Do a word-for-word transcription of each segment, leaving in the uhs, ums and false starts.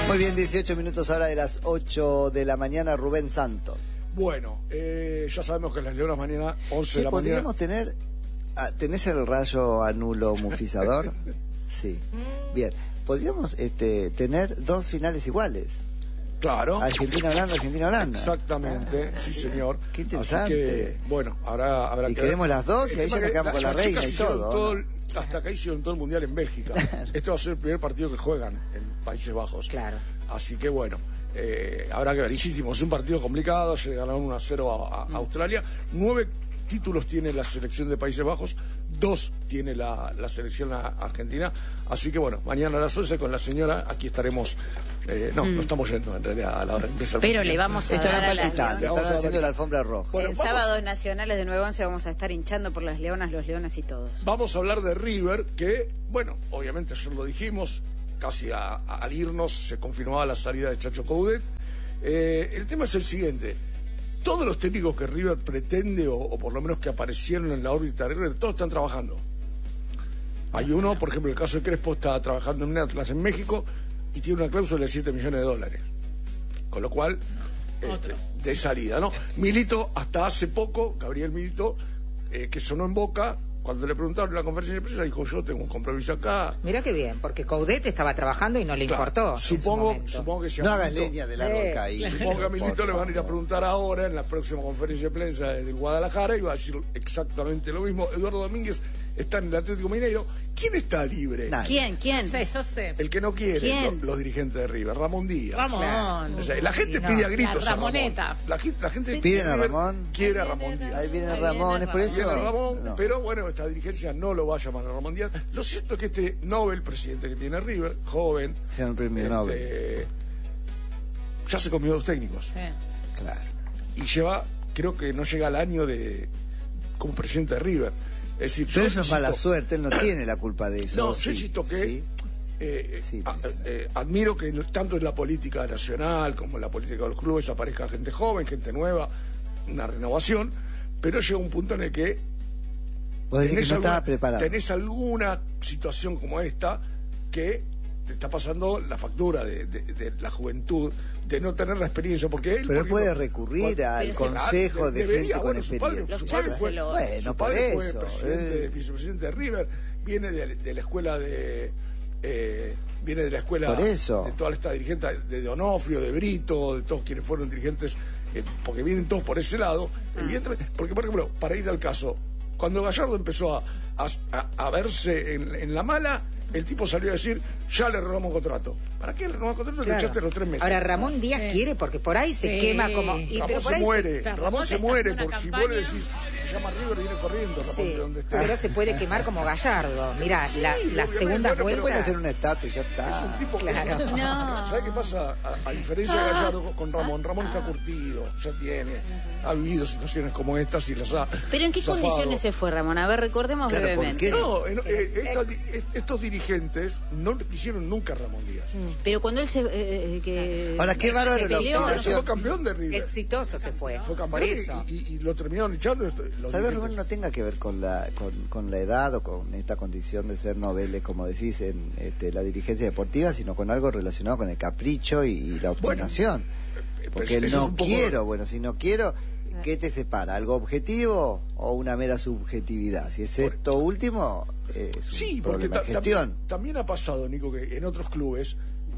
Muy bien, dieciocho minutos ahora de las ocho de la mañana, Rubén Santos. Bueno, eh, ya sabemos que las Leonas mañana, once Sí, de la podríamos mañana. tener... ah, ¿Tenés el rayo anulo mufizador? Sí. Bien, podríamos este, tener dos finales iguales. Claro. Argentina-Holanda, Argentina-Holanda. Exactamente, sí señor. Qué interesante. Así que, bueno, habrá, habrá Y que queremos ver. las dos y ahí ya nos quedamos con la las reina chicas y hicieron todo. todo ¿no? el- hasta acá hicieron todo el mundial en Bélgica. Este va a ser el primer partido que juegan en Países Bajos. Claro. Así que bueno, eh, habrá que ver. Hicimos un partido complicado, se ganaron uno a cero a, a Mm. Australia. Nueve títulos tiene la selección de Países Bajos, dos tiene la, la selección a- argentina. Así que bueno, mañana a las once con la señora, aquí estaremos. Eh, no, no estamos yendo en realidad a la hora de empezar. Pero le vamos a Estarán dar a las palpitando, Le vamos a estarán dar haciendo la- la alfombra roja. Bueno, en vamos- sábados nacionales de nueve once vamos a estar hinchando por las leonas, los leones y todos. Vamos a hablar de River, que, bueno, obviamente ayer lo dijimos, casi a- a- al irnos se confirmaba la salida de Chacho Coudet. Eh, el tema es el siguiente. Todos los técnicos que River pretende, o, o por lo menos que aparecieron en la órbita de River, todos están trabajando. Hay uno, por ejemplo, el caso de Crespo está trabajando en un Atlas en México y tiene una cláusula de siete millones de dólares. Con lo cual, este, de salida, ¿no? Milito, hasta hace poco, Gabriel Milito, eh, que sonó en Boca, cuando le preguntaron en la conferencia de prensa, dijo, yo tengo un compromiso acá. Mira qué bien, porque Coudet estaba trabajando y no le Claro, importó. en su supongo, momento. supongo que si a No hagas Milito- leña del árbol Eh, caído. Supongo que a Milito Por le van a ir a favor. preguntar ahora en la próxima conferencia de prensa de Guadalajara y va a decir exactamente lo mismo. Eduardo Domínguez está en el Atlético Mineiro. ¿Quién está libre? Nadie. ¿Quién? ¿Quién? sé, yo sé. El que no quiere, ¿Quién? lo- los dirigentes de River, Ramón Díaz. Ramón. Claro. O sea, la gente Sí, no. pide a gritos La a Ramón. Ramoneta. La, gen- la gente ¿Piden a River Ramón? Quiere a Ramón Díaz. Ahí viene Ahí Ramón, viene es por eso. Viene Ramón, No. pero bueno, esta dirigencia no lo va a llamar a Ramón Díaz. Lo cierto es que este Nobel, presidente que tiene River, joven, Sea un premio este, Nobel. ya se comió dos técnicos. Sí. Claro. Y lleva, creo que no llega al año de como presidente de River. Es decir, Pero yo eso es insisto- mala suerte, él no tiene la culpa de eso. No, ¿sí? yo insisto que Sí. eh, Sí, a- sí. eh, admiro que en- tanto en la política nacional como en la política de los clubes aparezca gente joven, gente nueva, una renovación, pero llega un punto en el que Vos decís que no alguna, estaba preparado. tenés alguna situación como esta que te está pasando la factura de, de- de la juventud, de no tener la experiencia, porque él... Pero él por puede ejemplo, recurrir cuando- al Pero consejo Claro, de debería, gente con bueno, su padre- experiencia. su Los padre fue- cháncelos. Bueno, su por padre fue eso, presidente, eh. vicepresidente de River, viene de, de la escuela de... eh, viene de la escuela Por eso. de toda esta dirigente, de Donofrio, de Brito, de todos quienes fueron dirigentes, eh, porque vienen todos por ese lado, evidentemente, porque por ejemplo, para ir al caso, cuando Gallardo empezó a, a- a- a verse en, en la mala, el tipo salió a decir, ya le renovamos contrato. ¿Para qué le renovamos contrato? Le Claro. echaste los tres meses. Ahora Ramón Díaz Sí. quiere porque por ahí se Sí. quema como y, Ramón pero por se ahí muere, o sea, Ramón Ramón se está muere, haciendo una porque si vos campaña. le decís, se llama River, viene corriendo, Ramón, Sí, de donde esté. pero se puede quemar como Gallardo. Mira, la, la obviamente, segunda bueno, pero vuelta. Puede hacer una estatua y ya Es está. un tipo que Claro. es un- No. ¿Sabes qué pasa? A, a diferencia de Gallardo con Ramón, Ramón está curtido, ya tiene, ha vivido situaciones como estas y las ha. ¿Pero en qué zafado. condiciones se fue, Ramón? A ver, recordemos Claro, ¿por brevemente. qué? No, eh, no, eh, estas di- eh, estos dirigentes no le quisieron nunca a Ramón Díaz. Pero cuando él se... eh, eh, que... Ahora, qué bárbaro se la peleó, Fue obstinación. campeón de River. Exitoso se fue. Fue Por campeón eso. y, y- y lo terminaron echando. esto- los Tal vez dirigentes. Rubén no tenga que ver con la con, con la edad o con esta condición de ser noveles, como decís, en este, la dirigencia deportiva, sino con algo relacionado con el capricho y, y la obstinación. eh, Porque pues el eso es no un poco- quiero, bueno, si no quiero, ¿qué te separa? ¿Algo objetivo o una mera subjetividad? Si es Por- esto último, eh, es un Sí, porque problema ta- de gestión. también, también ha pasado, Nico, que en otros clubes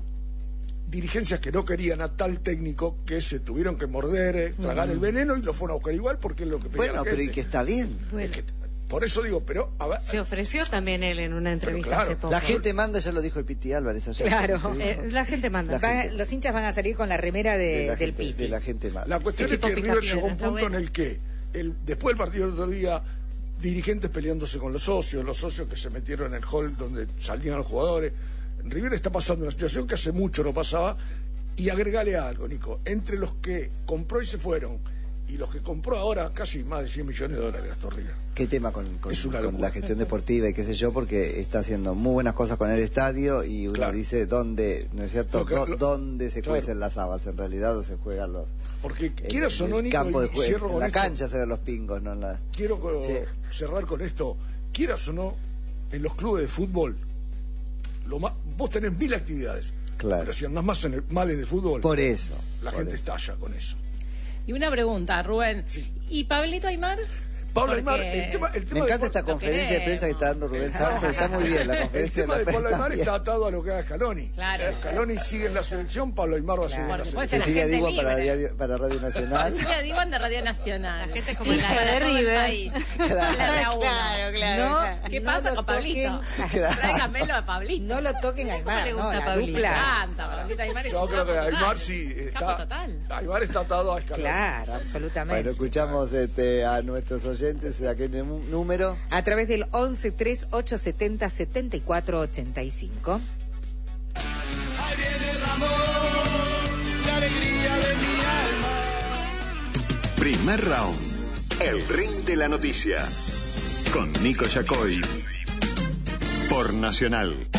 dirigencias que no querían a tal técnico que se tuvieron que morder, eh, tragar el veneno y lo fueron a buscar igual porque es lo que pedía Bueno, la pero y gente. que está bien. Bueno, Es que- por eso digo, pero a ver, se ofreció también él en una entrevista claro, hace poco. La gente manda, ya lo dijo el Piti Álvarez ayer. Claro. ¿Te dijo? Eh, la gente manda. La Va- gente- los hinchas van a salir con la remera de, de la del gente, Piti. de la gente manda. la cuestión Sí, es que tipo River picapiedra, llegó a un está punto bueno. en el que el, después del partido del otro día, dirigentes peleándose con los socios, los socios que se metieron en el hall donde salían los jugadores. River está pasando una situación que hace mucho no pasaba. Y agregale algo, Nico, entre los que compró y se fueron y los que compró ahora, casi más de cien millones de dólares gastó River. ¿Qué tema con, con- Es una con locura. la gestión deportiva y qué sé yo? Porque está haciendo muy buenas cosas con el estadio y uno Claro. dice dónde, ¿no es cierto? Lo que- Do- lo- ¿Dónde se claro. cuecen las habas en realidad o se juegan los... Porque en- quieras o en no, el Nico, campo de y juego, cierro en con la esto, cancha se ven los pingos, no en la... quiero co- Sí. cerrar con esto, quieras o no, en los clubes de fútbol, lo más, vos tenés mil actividades. Claro. Pero si andás más en el- mal en el fútbol, Por eso. la por gente eso. estalla con eso. Y una pregunta, Rubén. Sí. ¿Y Pablito Aymar? Pablo Porque- Aymar, el tema, el tema Me encanta de, esta lo conferencia de prensa que está dando Rubén Santos. Está muy bien la el conferencia tema de la Pablo prensa. Aymar está atado a lo que haga Scaloni. Claro. Si Scaloni sigue en la selección, Pablo Aymar va a seguir en la Porque puede selección. ser Cecilia agente Digo para, libre. diario, para Radio Nacional. Cecilia Diwan de Radio Nacional. La gente es como en Hincha la de de todo el River. país. Claro. La de a uno. Claro, claro, No, claro. ¿Qué no pasa lo con Pablito? toquen. Tráigamelo de Pablito. No lo toquen a Aymar, le no, gusta la Pablito? dupla. Canta, Pablito Aymar es Yo un creo que capo Aymar total. sí Capo está. total. Aymar está atado a Scaloni. Claro, absolutamente. Bueno, escuchamos este, a nuestros oyentes a qué nú- número. A través del once tres ocho setenta setenta y cuatro ochenta y cinco. Ahí viene Ramón, la alegría de mi alma. Primer round. El ring de la noticia. Con Nico Yacoy. Por Nacional.